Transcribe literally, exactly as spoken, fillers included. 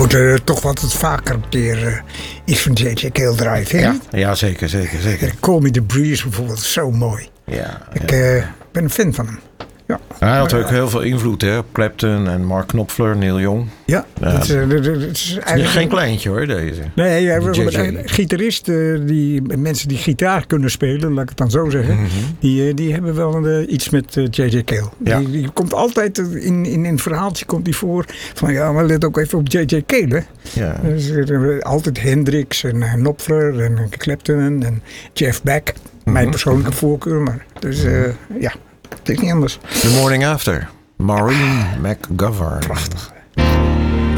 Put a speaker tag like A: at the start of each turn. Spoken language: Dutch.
A: moeten er toch wat vaker een keer uh, iets van J J. Cale draaien, vind je
B: ja,
A: niet?
B: ja, zeker, zeker, zeker.
A: Call Me The Breeze bijvoorbeeld, zo mooi.
B: Ja,
A: ik
B: ja.
A: Uh, ben een fan van hem. Ja.
B: Hij had ook heel veel invloed, hè, op Clapton en Mark Knopfler, Neil Young.
A: Ja,
B: ja.
A: dat, uh, dat, dat is eigenlijk
B: geen kleintje hoor, deze.
A: Nee, hij was een gitarist, uh, die, mensen die gitaar kunnen spelen, laat ik het dan zo zeggen, mm-hmm. die, uh, die hebben wel uh, iets met uh, J J. Cale. Ja. Die, die komt altijd in, in een verhaaltje komt die voor van ja, maar let ook even op J J. Cale. Hè. Ja. Dus, uh, altijd Hendrix en uh, Knopfler en Clapton en Jeff Beck. Mm-hmm. Mijn persoonlijke voorkeur, maar dus uh, ja. Het is niet anders.
B: The Morning After. Maureen McGovern.
A: Prachtig.